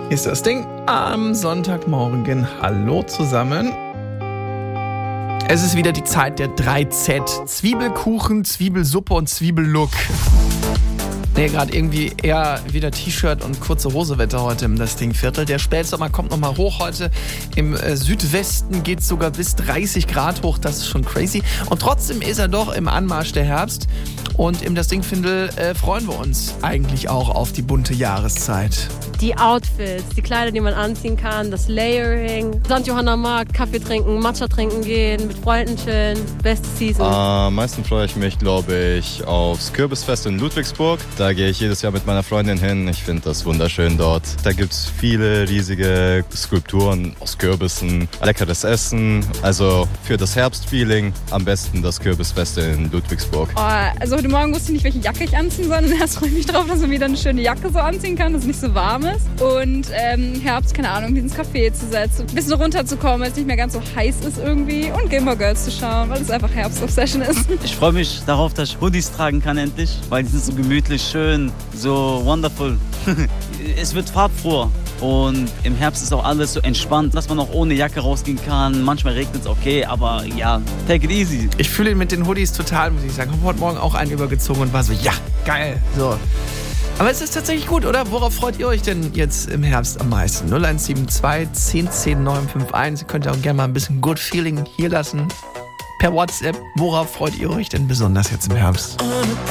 ist das Ding am Sonntagmorgen. Hallo zusammen. Es ist wieder die Zeit der 3Z. Zwiebelkuchen, Zwiebelsuppe und Zwiebellook. Nee, gerade irgendwie eher wieder T-Shirt und kurze Hosewetter heute im Das Ding-Viertel. Der Spätsommer kommt nochmal hoch heute. Im Südwesten geht es sogar bis 30 Grad hoch. Das ist schon crazy. Und trotzdem ist er doch im Anmarsch der Herbst. Und im Das Ding-Viertel freuen wir uns eigentlich auch auf die bunte Jahreszeit. Die Outfits, die Kleider, die man anziehen kann, das Layering, St. Johanna Markt, Kaffee trinken, Matcha trinken gehen, mit Freunden chillen, beste Season. Am meisten freue ich mich, glaube ich, aufs Kürbisfest in Ludwigsburg. Da gehe ich jedes Jahr mit meiner Freundin hin. Ich finde das wunderschön dort. Da gibt es viele riesige Skulpturen aus Kürbissen, leckeres Essen. Also für das Herbstfeeling am besten das Kürbisfest in Ludwigsburg. Also heute Morgen wusste ich nicht, welche Jacke ich anziehen soll. Und erst freue ich mich drauf, dass man wieder eine schöne Jacke so anziehen kann, dass es nicht so warm ist. Und Herbst, keine Ahnung, ins Café zu setzen, ein bisschen runterzukommen, weil es nicht mehr ganz so heiß ist irgendwie. Und Gilmore Girls zu schauen, weil es einfach Herbst-Obsession ist. Ich freue mich darauf, dass ich Hoodies tragen kann endlich, weil die sind so gemütlich, schön, so wonderful. Es wird farbfroher. Und im Herbst ist auch alles so entspannt, dass man auch ohne Jacke rausgehen kann. Manchmal regnet es okay, aber ja, take it easy. Ich fühle ihn mit den Hoodies total, muss ich sagen. Ich habe heute Morgen auch einen übergezogen und war so, ja, geil. So. Aber es ist tatsächlich gut, oder? Worauf freut ihr euch denn jetzt im Herbst am meisten? 0172 1010 951. Ihr könnt ja auch gerne mal ein bisschen Good Feeling hier lassen. Per WhatsApp. Worauf freut ihr euch denn besonders jetzt im Herbst?